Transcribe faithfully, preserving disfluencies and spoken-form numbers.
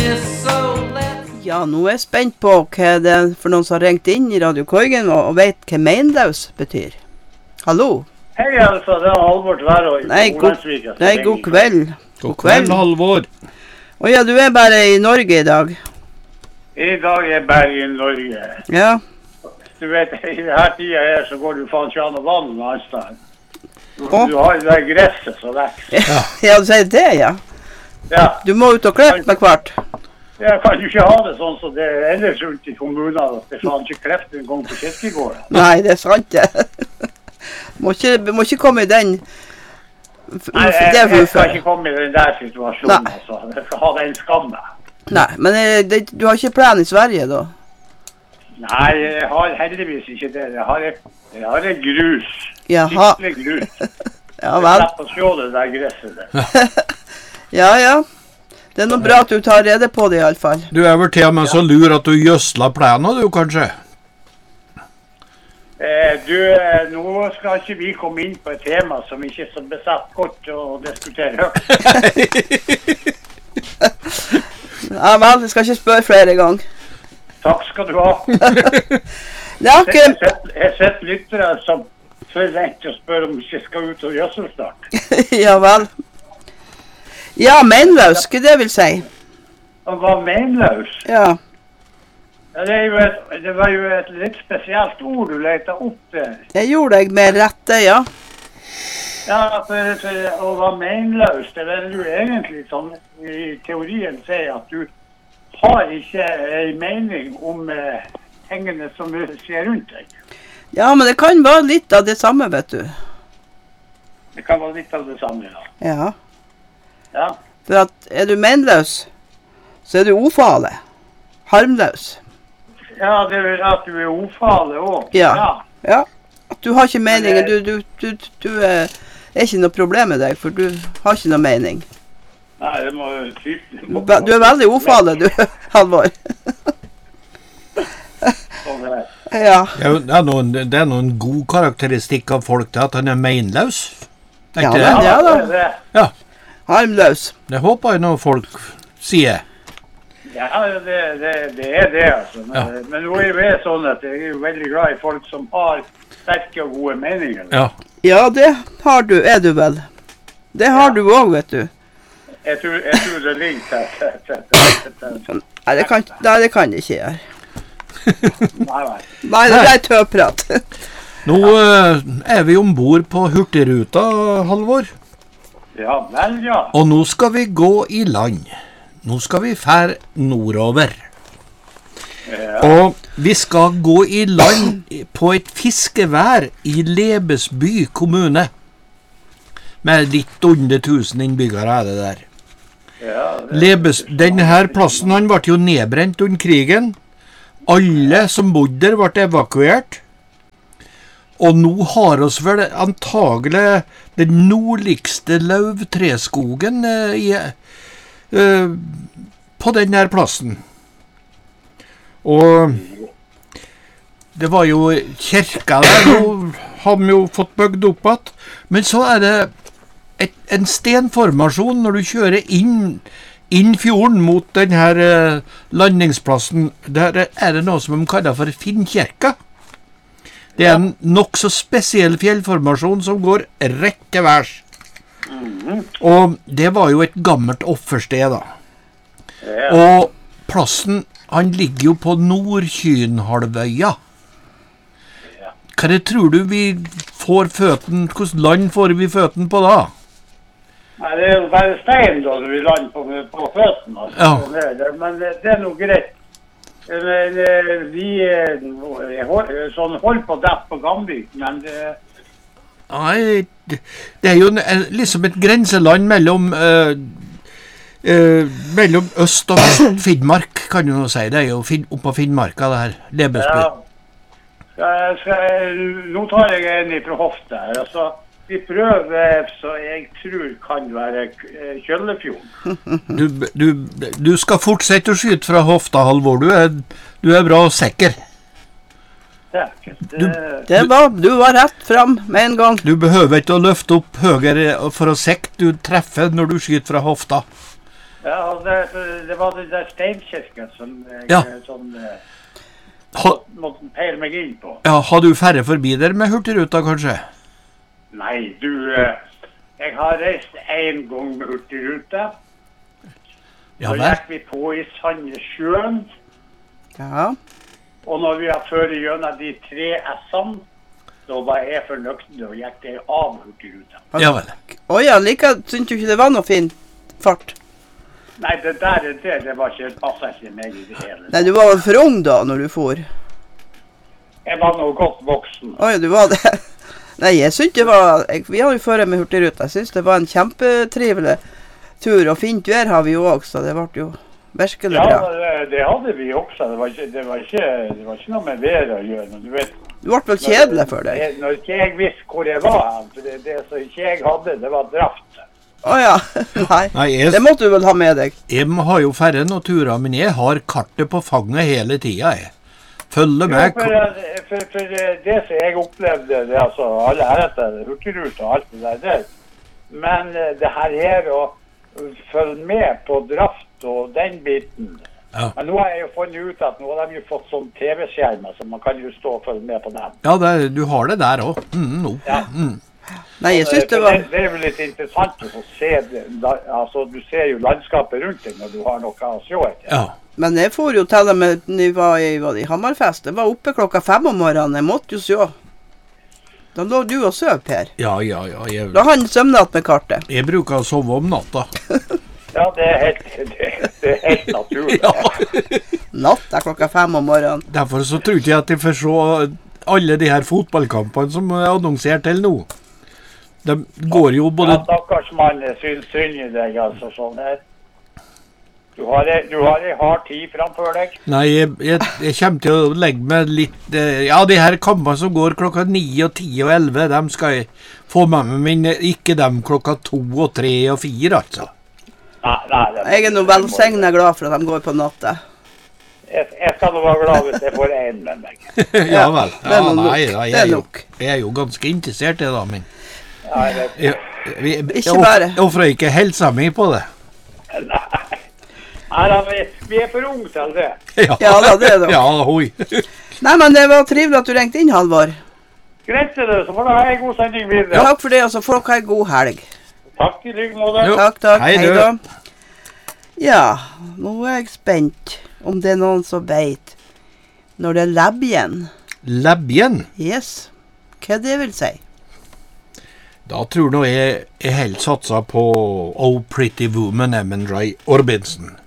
Ja, nå er jeg spent på hva det er for noen som har ringt inn i Radio Korgen og, og vet hva meinlaus betyr. Hallo? Hei, altså, det er Halvor Tværøy. Nei, god, nei, god kveld. God kveld, Halvor. Å ja, du er bare i Norge i dag. I dag er Bergen, Norge. Ja. Du vet, i denne tida her så går du faen ikke an å vann noe annet sted. Du, Å? du har det der gresset så vekst. Ja, ja, du sier det, ja. Ja. Du må ut og klippe med hvert. Jeg kan jo ikke ha det sånn som det er ellers rundt i kommunen, at det faen ikke kleft en gang på kirkegården. Nei, det er sant det. må, ikke, må ikke komme i den... Nei, jeg, jeg skal ikke komme i den der situasjonen, Nei. altså. Jeg skal ha den skammen. Nei, men det, du har ikke plan i Sverige da? Nei, jeg har heldigvis ikke det. Jeg har, jeg har en grus. Jaha. Skikkelig grus. Ja vel. Jeg slipper å se det der gresset der. Ja, ja. Det er noe bra at du tar rede på det i alle fall. Du er vel til og med så lur at du gjøsler plenen, du kanskje? Eh, du, nå skal ikke vi komme inn på et tema som ikke er så besatt kort å diskutere høyt. Ja vel, jeg skal ikke spørre flere gang. Takk skal du ha. Det er ikke... Jeg har sett lyttere som forventer å spørre om vi ikke skal ut og gjødsel snart. Ja vel. Ja, meinlaus, hva det vil si? Og hva meinlaus? Ja. Ja, det, er jo et, det var jo et litt spesielt ord du lette opp der. Det gjorde jeg med rette, ja. Ja, for, for å være meinlaus, det vil du egentlig sånn i teorien si at du har ikke en mening om eh, tingene som du ser rundt deg. Ja, men det kan være litt av det samme, vet du. Det kan være litt av det samme, ja. Ja. Ja. For at er du meinlaus, så er du ufarlig. Harmløs. Ja, det er at du er ufarlig også. Ja. Ja. Ja. At du har ikke meningen, du, du, du, du er, er ikke noe problem med deg, for du har ikke noe mening. Nei, det må jo type. Du er veldig ufarlig, du, Halvor. Sånn er det. Ja. Det er, noen, det er noen god karakteristikk av folk til at han er meinlaus. Er Ja, ikke men, det? ja da. det er det. Ja, Harmløs. det håper jeg når folk sier. Ja, det, det, det er det, altså. Men, Ja. men nå er det sånn at jeg er jo veldig glad i folk som har sterke og gode meninger. Ja. Ja, det har du, er du vel. Det har du også, vet du. Jeg tror, jeg tror det ligger til, til, til, til, til, til. Nei, det kan, nei, det kan jeg ikke gjøre. Nei, nei. Nei, det er tøprat. Nå eh, er vi ombord på Hurtigruta, Halvor. Ja, vel, ja. Og nå skal vi gå i land. Nå skal vi fær nordover. Ja. Og vi skal gå i land på et fiskevær i Lebesby kommune. Med litt under tusen innbyggere er det der. Ja, det, Lebes, denne her plassen han ble jo nedbrent under krigen. Alle som bodde der ble evakuert. Og nå har oss vel antagelig den nordligste løvtreskogen eh, i, eh, på denne plassen. Og det var jo kirka der, nå har vi jo fått bygd opp at. Men så er det et, en stenformasjon når du kjører inn, inn fjorden mot denne eh, landingsplassen. Der er det noe som de kaller for Finnkirka. Det er en nok så spesiell fjellformasjon som går rett til værs. Mhm. Og det var jo et gammelt offersted da. ja. Og plassen, han ligger jo på Nordkynhalvøya. Ja. Hva det tror du vi får føten, hvordan land får vi føten på da? Nei, det er jo bare stein da du vil lande på, på føtten. Altså. Ja. Det, det, men det, det er noe greit. Men eh, vi eh, hold, sånn hold på det på Gamvik, men det, Nei, det det er jo en- liksom et grenseland mellom, eh, eh, mellom øst og vest Finnmark, kan du nå si. Det er jo fin, oppå Finnmarka, det her, Lebesby. ja. Skal, skal, nå tar jeg en fra hofta her. Altså, vi prøver så jeg tror kan være eh, Kjøllefjorden. Du, du, du skal fortsette å skyte fra hofta, Halvor. Du er, du er bra og sikker. Det, det, Det var, du var rett fram med en gang. Du behøver ikke å løfte opp høyere for å sikte. Du treffer når du skyter fra hofta. Ja, det, det var det der steinkirken som jeg Ja. sånn, Ha, måtte peile meg inn på. ja, har du færre forbi der med Hurtigruta, kanskje? Nei, du, eh, jeg har reist en gang med Hurtigrute. Ja Så vel. gikk vi på i Sandnessjøen, Ja. og når vi har ført gjennom de tre S-ene, så var jeg fornøyd og gikk jeg av Hurtigruta. Ja vel. Å ja, like, synes du ikke det var noe fin fart? Nei, det der det, det var ikke, passet ikke meg i det hele. Nei, du var vel for ung da, når du for. Jeg var nå godt voksen. Å ja, du var det. Nei, jeg synes det var, jeg, vi har jo ført med Hurtigruta. Jeg synes det var en kjempetrivelig tur, og fint vær har vi jo også, så det ble jo virkelig Ja, bra. det, det hadde vi også. Det var ikke, det var ikke, det var ikke noe med været å gjøre. Men du vet, Du ble vel kjedelig for deg? Når, når ikke jeg visste hvor jeg var, for det, det som ikke jeg hadde, det var draft. Å ja, nei. Nei, jeg, Det måtte du vel ha med deg. jeg har jo færre noen turer, men jeg har kartet på fanget hele tida, jeg. Følger Jo, med. for, for, for det som jeg opplevde, det er altså alle heretter, Hurtigrute og alt det der, der. Men eh, det her her å følge med på draft og den biten. Ja. Men nå har jeg jo funnet ut at nå har de jo fått sånn T V-skjermer, så man kan jo stå og følge med på dem. Ja, det, du har det der òg. Mm, no. Ja. mm. Nei, jeg synes det For var... det, det er jo litt interessant å se det. Da, altså, du ser jo landskapet rundt deg når du har noe å se etter. Ja. Men jeg får jo til dem når vi var i, var det i Hammerfest. Det var oppe klokka fem om morgenen. Jeg måtte jo se. Da lå du og søv, Per. ja, ja, ja. Jeg, Da han søvnet med kartet. jeg bruker å sove om natta. Ja, det er helt, det, det er helt naturlig. Ja. Natta klokka fem om morgenen. Derfor så tror ikke jeg at jeg får se alle de her fotballkampene som er annonsert til nå. De går jo både Ja, stakkars mann, jeg synes synd i deg, altså, sånn her. Du har, en- du har en hard tid framfor deg. Nei, jeg, jeg, jeg kommer til å legge meg litt eh, Ja, de her kampene som går klokka ni og ti og elleve, dem skal jeg få med meg, men ikke dem klokka to og tre og fire, altså. Nei, nei, det, Jeg er nå velsignet glad for at de går på natta. Jeg, jeg skal nå være glad hvis jeg får en med meg. Ja vel. det er Ja, nå nei, nok. da, Det jeg, er er jo, nok. jeg er jo ganske interessert i det, da, men Ja, jeg vet. jeg, jeg, jeg, Ikke bare. jeg offrer ikke helsa mi på det. Nei, da, vi, vi er for unge til det. Ja, Ja da, det er det. Ja, hoi. Nei, men det var trivelig at du ringte inn, Halvor. Greit til det, så får du ha en god sending videre. Takk for det, og så får dere ha en god helg. Takk i like måte. Jo. Takk, takk. Hei, Hei du. da. Ja, nå er jeg spent om det er noen som vet når det er lebjen. Lebjen. Yes. Hva det vil si? Da tror nå jeg jeg helt satsa på Oh Pretty Woman, Emmendry Orbinson.